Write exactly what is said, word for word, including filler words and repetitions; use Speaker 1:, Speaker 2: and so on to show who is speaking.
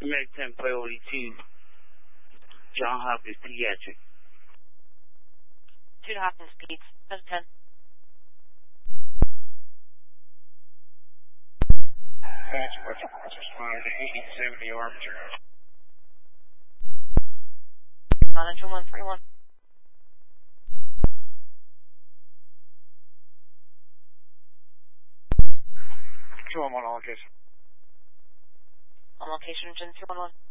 Speaker 1: American Priority two, John Hopkins Pediatric.
Speaker 2: two to Hopkins Peds, ten ten.
Speaker 3: That's what's responded to eighteen seventy Arbiter.
Speaker 2: Manager one three one.
Speaker 3: two one one on location.
Speaker 2: On location, Gen three one one.